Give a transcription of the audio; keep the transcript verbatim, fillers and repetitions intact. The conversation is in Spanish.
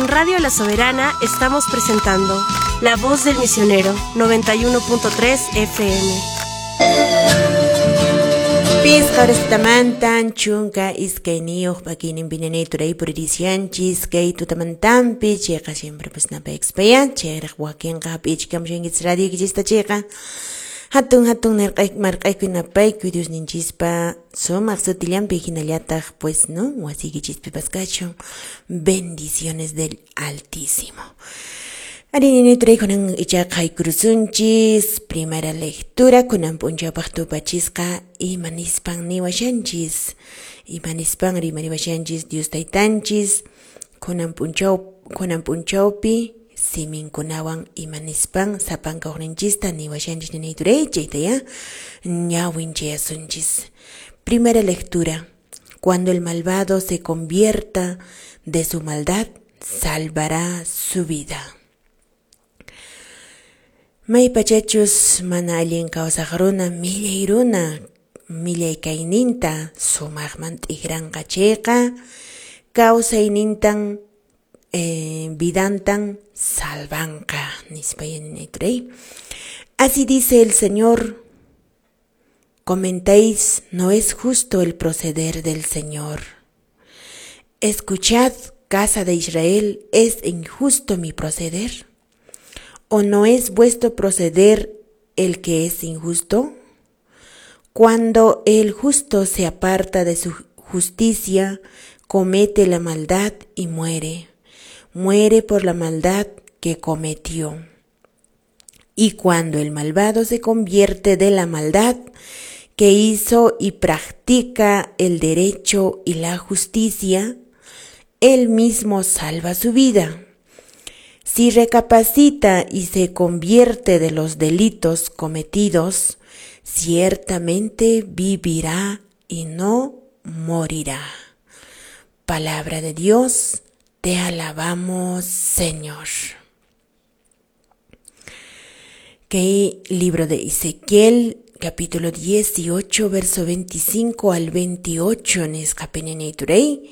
En Radio La Soberana estamos presentando La Voz del Misionero noventa y uno punto tres F M. Pisqaurestamantan chunka iskayniyuq pakinin pinanayturay puririsianchis kay tutamantanpi chayqa siempre pues napa expayan chayraq wakinqa p'ichkamshunkis radio killista chayqa hatun hatun narqay marqaykunapayku Dios ninchispa sumaq sutillanpi hinallataq pues no wasiykichispipas kachun bendiciones del Altísimo. Arininiturey kunan ichaqay kurusunchis primera lectura kunan punchapaq tupachisqa imanispan niwashanchis imanispan rimariwashanchis Dios taytanchis kunan punchaw kunan punchawpi siminkunawan imanispan sapankawninchista niwashanchis ninayturey chaytaya ñawinchayasunchis. Primera lectura. Cuando el malvado se convierta de su maldad, salvará su vida. May pachachus mana allin kawsaq runa millay runa millay kayninta sumaqman t'ikranqa chayqa kawsaynintan eh, vidantan salvanqa nispayaninayturey. Así dice el Señor: comentéis, no es justo el proceder del Señor. Escuchad, casa de Israel, ¿es injusto mi proceder? ¿O no es vuestro proceder el que es injusto? Cuando el justo se aparta de su justicia, comete la maldad y muere. Muere por la maldad que cometió. Y cuando el malvado se convierte de la maldad que hizo y practica el derecho y la justicia, él mismo salva su vida. Si recapacita y se convierte de los delitos cometidos, ciertamente vivirá y no morirá. Palabra de Dios, te alabamos, Señor. Que libro de Ezequiel, capítulo dieciocho, verso veinticinco al veintiocho, en escapeneneiturei,